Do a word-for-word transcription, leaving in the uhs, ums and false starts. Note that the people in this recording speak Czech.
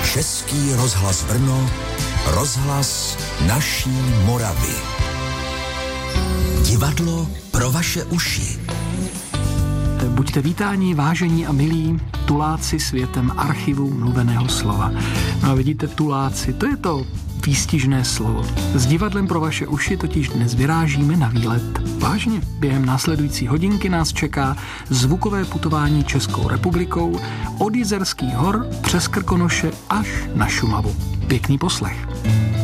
Český rozhlas Brno, rozhlas naší Moravy. Divadlo pro vaše uši. Buďte vítáni, vážení a milí tuláci světem archivu mluveného slova. No a vidíte, tuláci, to je to výstižné slovo. S divadlem pro vaše uši totiž dnes vyrážíme na výlet. Vážně, během následující hodinky nás čeká zvukové putování Českou republikou od Jizerských hor přes Krkonoše až na Šumavu. Pěkný poslech.